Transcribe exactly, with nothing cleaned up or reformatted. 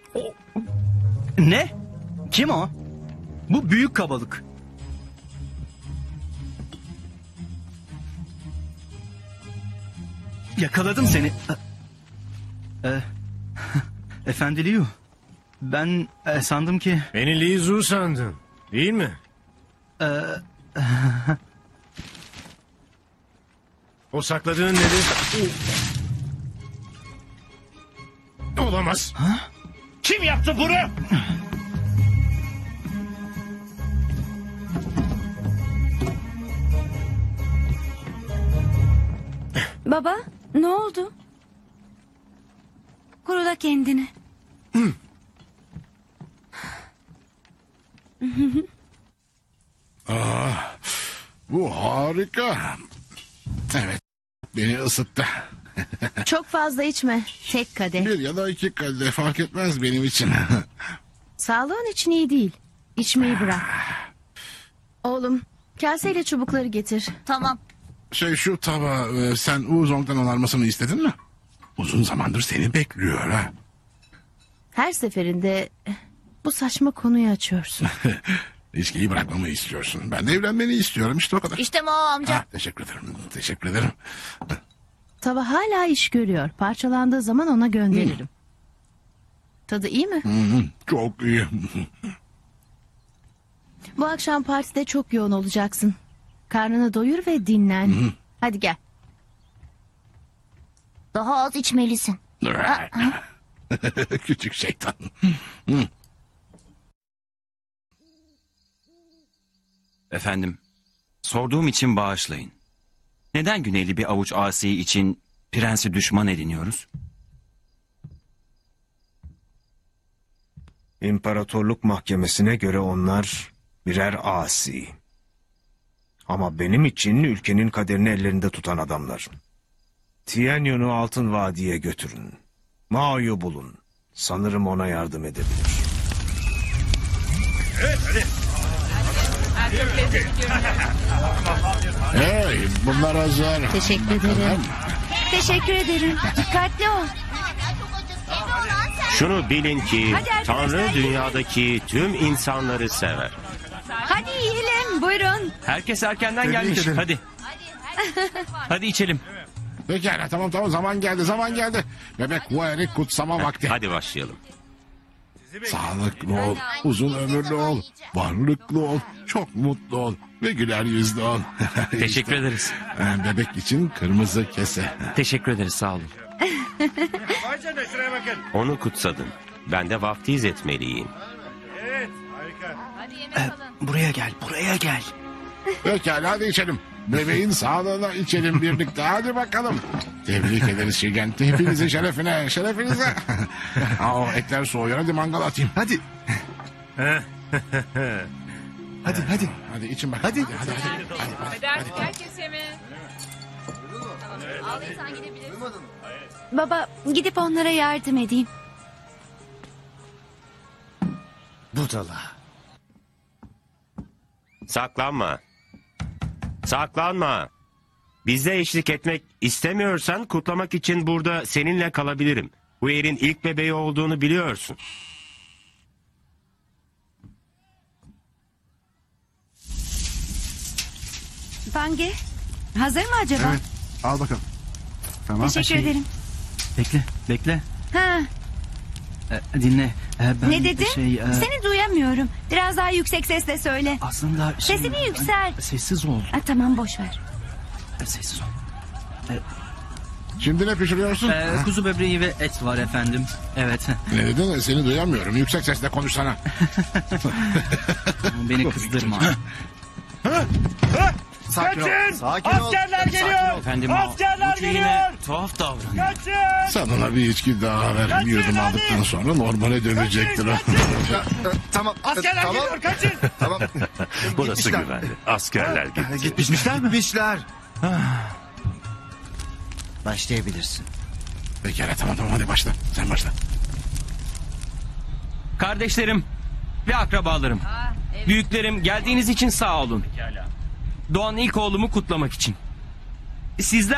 O... Ne? Kim o? Bu büyük kabalık. Yakaladım seni. Ee, Efendi Liu. Ben e, sandım ki... Beni Li Zu sandın, değil mi? E, O sakladığın nedir? Olamaz. Ha? Kim yaptı bunu? Baba, ne oldu? Kurula kendini. Ah, bu harika. Evet, beni ısıttı. Çok fazla içme. Tek kadeh. Bir ya da iki kadeh fark etmez benim için. Sağlığın için iyi değil. İçmeyi bırak. Oğlum, kaseyle çubukları getir. Tamam. Şey şu tabağı e, sen Uzong'dan onarmasını istedin mi? Uzun zamandır seni bekliyor ha. Her seferinde bu saçma konuyu açıyorsun. İçkiyi bırakmamı istiyorsun. Ben de evlenmeni istiyorum işte o kadar. İşte Mao amca. Ha, teşekkür ederim. Teşekkür ederim. Tava hala iş görüyor. Parçalandığı zaman ona gönderirim. Tadı iyi mi? Hı hı, çok iyi. Bu akşam partide çok yoğun olacaksın. Karnını doyur ve dinlen. Hadi gel. Daha az içmelisin. Küçük şeytan. Efendim, sorduğum için bağışlayın. Neden Güneyli bir avuç asi için prensi düşman ediniyoruz? İmparatorluk mahkemesine göre onlar birer asi. Ama benim için ülkenin kaderini ellerinde tutan adamlar. Tianyon'u Altın Vadi'ye götürün. Mao'yu bulun. Sanırım ona yardım edebilir. Hey, bunlar hazır. Teşekkür ederim. Teşekkür ederim. Dikkatli ol. Şunu bilin ki Hadi arkadaşlar, Tanrı dünyadaki tüm insanları sever. Hadi yiyelim. Buyurun. Herkes erkenden Tebrik gelmiş. ederim. Hadi. Hadi içelim. Pekala tamam tamam zaman geldi zaman geldi. Bebek Huer'i kutsama vakti. Hadi başlayalım. Sağlıklı ol, uzun ömürlü ol, varlıklı ol, çok mutlu ol ve güler yüzlü ol. Teşekkür ederiz. e, Bebek için kırmızı kese. Teşekkür ederiz, sağ olun. Onu kutsadın. Ben de vaftiz etmeliyim. Ee, buraya gel, buraya gel. Pekala hadi içelim. Bebeğin sağlığına içelim birlikte. Hadi bakalım. Tebrik ederiz Şirgenti. Hepinizin şerefine, şerefinize. Aa, o etler soğuyor. Hadi mangal atayım. Hadi. Hadi hadi. Hadi için bakalım. Hadi. Hadi hadi. Hadi, hadi, hadi, hadi. Herkese mi? Baba, gidip onlara yardım edeyim. Budala. Saklanma. Saklanma. Bize eşlik etmek istemiyorsan kutlamak için burada seninle kalabilirim. Bu yerin ilk bebeği olduğunu biliyorsun. Pange, hazır mı acaba? Evet. Al bakalım. Tamam. Teşekkür şey- ederim. Bekle, bekle. Ha, Ee, dinle. Ee, ben ne dedin? Şey, e, Seni duyamıyorum. Biraz daha yüksek sesle söyle. Aslında... Şey, Sesini yüksel. ben- Sessiz ol. Ha, tamam, boş ver. Ee, Sessiz ol. Şimdi ne pişiriyorsun? Ee, kuzu böbreği ve et var efendim. Evet. Ne dedin? Seni duyamıyorum. Yüksek sesle konuşsana. Beni kızdırma. Sakin ol. Sakin ol. Askerler geliyor! Efendim, Askerler bu yine geliyor! tuhaf davranıyor. Kaçın! Sen ona bir içki daha ver. Bir yudum aldıktan sonra normale dönecektir o. Tamam. Askerler tamam. geliyor, kaçın! Tamam. Burası Gitmişler. güvenli. Askerler gitti. Gitmişler mi? Gitmişler. Başlayabilirsin. Pekala tamam tamam hadi başla. Sen başla. Kardeşlerim ve akrabalarım. Büyüklerim, geldiğiniz için sağ olun. Doğan ilk oğlumu kutlamak için. Sizler